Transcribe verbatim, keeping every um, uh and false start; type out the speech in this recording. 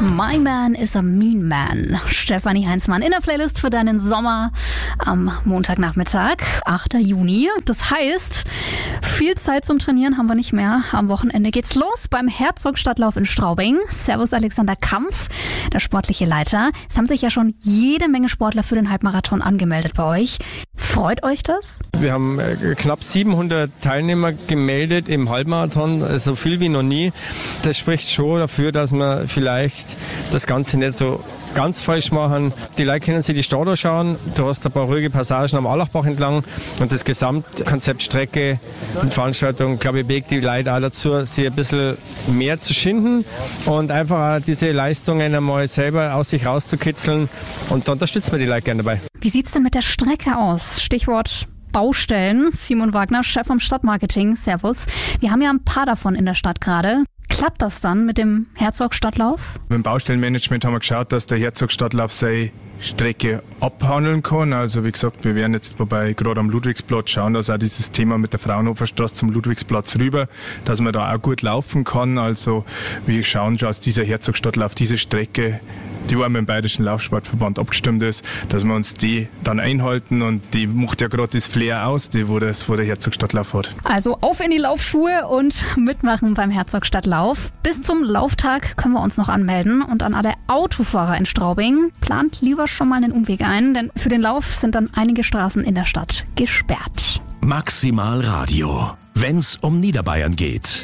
My Man is a Mean Man. Stefanie Heinzmann in der Playlist für deinen Sommer am Montagnachmittag, achter Juni. Das heißt, viel Zeit zum Trainieren haben wir nicht mehr. Am Wochenende geht's los beim Herzogstadtlauf in Straubing. Servus Alexander Kampf, der sportliche Leiter. Es haben sich ja schon jede Menge Sportler für den Halbmarathon angemeldet bei euch. Freut euch das? Wir haben knapp siebenhundert Teilnehmer gemeldet im Halbmarathon, so viel wie noch nie. Das spricht schon dafür, dass wir vielleicht das Ganze nicht so ganz falsch machen. Die Leute können sich die Stadt anschauen. Du hast ein paar ruhige Passagen am Allachbach entlang und das Gesamtkonzept Strecke und Veranstaltung, glaube ich, bewegt die Leute auch dazu, sich ein bisschen mehr zu schinden und einfach auch diese Leistungen einmal selber aus sich rauszukitzeln, und da unterstützen wir die Leute gerne dabei. Wie sieht's denn mit der Strecke aus? Stichwort Baustellen. Simon Wagner, Chef vom Stadtmarketing. Servus. Wir haben ja ein paar davon in der Stadt gerade. Klappt das dann mit dem Herzogstadtlauf? Beim Baustellenmanagement haben wir geschaut, dass der Herzogstadtlauf seine Strecke abhandeln kann. Also wie gesagt, wir werden jetzt wobei gerade am Ludwigsplatz schauen, dass auch dieses Thema mit der Fraunhoferstraße zum Ludwigsplatz rüber, dass man da auch gut laufen kann. Also wir schauen schon, dass dieser Herzogstadtlauf, diese Strecke, die auch mit dem Bayerischen Laufsportverband abgestimmt ist, dass wir uns die dann einhalten, und die macht ja gerade das Flair aus, die wo, das, wo der Herzogstadtlauf hat. Also auf in die Laufschuhe und mitmachen beim Herzogstadtlauf. Bis zum Lauftag können wir uns noch anmelden, und an alle Autofahrer in Straubing, plant lieber schon mal einen Umweg ein, denn für den Lauf sind dann einige Straßen in der Stadt gesperrt. Maximal Radio, wenn's um Niederbayern geht.